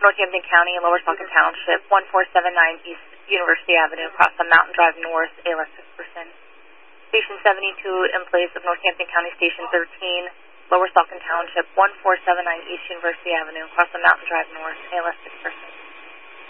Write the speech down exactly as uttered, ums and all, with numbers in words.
Northampton County, Lower Saucon Township, one four seven nine East University Avenue, across on Mountain Drive North, A L S six percent. Station seventy-two in place of Northampton County Station thirteen, Lower Saucon Township, one four seven nine East University Avenue, across on Mountain Drive North, A L S six percent.